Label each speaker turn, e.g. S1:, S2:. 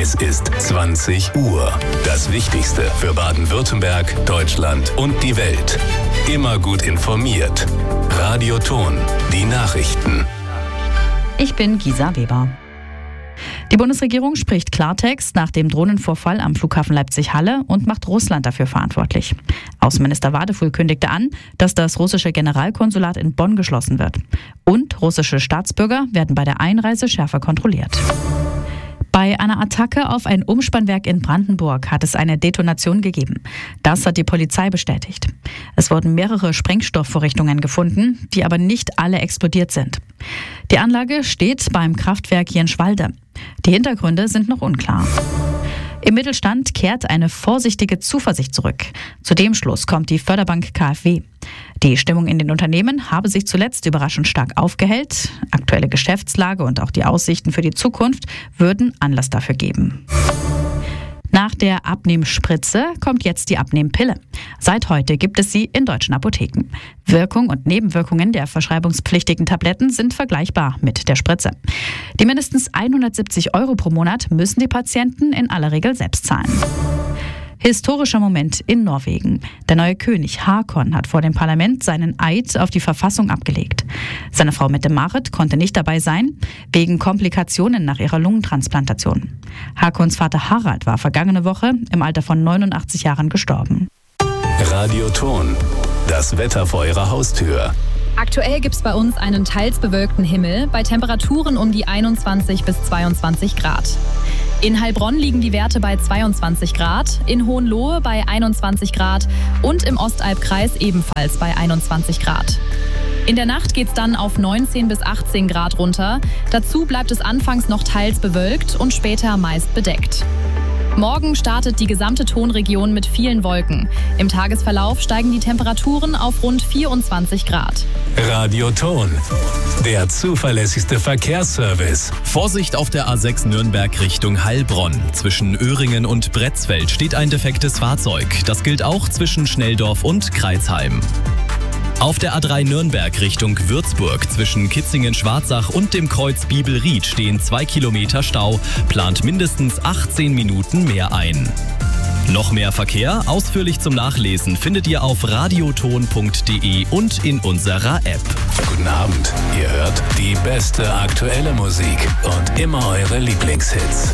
S1: Es ist 20 Uhr. Das Wichtigste für Baden-Württemberg, Deutschland und die Welt. Immer gut informiert. Radio Ton, die Nachrichten.
S2: Ich bin Gisa Weber. Die Bundesregierung spricht Klartext nach dem Drohnenvorfall am Flughafen Leipzig-Halle und macht Russland dafür verantwortlich. Außenminister Wadefuhl kündigte an, dass das russische Generalkonsulat in Bonn geschlossen wird. Und russische Staatsbürger werden bei der Einreise schärfer kontrolliert. Bei einer Attacke auf ein Umspannwerk in Brandenburg hat es eine Detonation gegeben. Das hat die Polizei bestätigt. Es wurden mehrere Sprengstoffvorrichtungen gefunden, die aber nicht alle explodiert sind. Die Anlage steht beim Kraftwerk Jenschwalde. Die Hintergründe sind noch unklar. Im Mittelstand kehrt eine vorsichtige Zuversicht zurück. Zu dem Schluss kommt die Förderbank KfW. Die Stimmung in den Unternehmen habe sich zuletzt überraschend stark aufgehellt. Aktuelle Geschäftslage und auch die Aussichten für die Zukunft würden Anlass dafür geben. Nach der Abnehmspritze kommt jetzt die Abnehmpille. Seit heute gibt es sie in deutschen Apotheken. Wirkung und Nebenwirkungen der verschreibungspflichtigen Tabletten sind vergleichbar mit der Spritze. Die mindestens 170 € pro Monat müssen die Patienten in aller Regel selbst zahlen. Historischer Moment in Norwegen. Der neue König Håkon hat vor dem Parlament seinen Eid auf die Verfassung abgelegt. Seine Frau Mette-Marit konnte nicht dabei sein, wegen Komplikationen nach ihrer Lungentransplantation. Håkons Vater Harald war vergangene Woche im Alter von 89 Jahren gestorben.
S1: Radio Ton, das Wetter vor Ihrer Haustür.
S3: Aktuell gibt es bei uns einen teils bewölkten Himmel bei Temperaturen um die 21 bis 22 Grad. In Heilbronn liegen die Werte bei 22 Grad, in Hohenlohe bei 21 Grad und im Ostalbkreis ebenfalls bei 21 Grad. In der Nacht geht es dann auf 19 bis 18 Grad runter. Dazu bleibt es anfangs noch teils bewölkt und später meist bedeckt. Morgen startet die gesamte Tonregion mit vielen Wolken. Im Tagesverlauf steigen die Temperaturen auf rund 24 Grad.
S1: Radio Ton, der zuverlässigste Verkehrsservice.
S4: Vorsicht auf der A6 Nürnberg Richtung Heilbronn. Zwischen Öhringen und Bretzfeld steht ein defektes Fahrzeug. Das gilt auch zwischen Schnelldorf und Kreisheim. Auf der A3 Nürnberg Richtung Würzburg zwischen Kitzingen-Schwarzach und dem Kreuz Bibelried stehen 2 Kilometer Stau, plant mindestens 18 Minuten mehr ein. Noch mehr Verkehr, ausführlich zum Nachlesen, findet ihr auf radioton.de und in unserer App.
S1: Guten Abend, ihr hört die beste aktuelle Musik und immer eure Lieblingshits.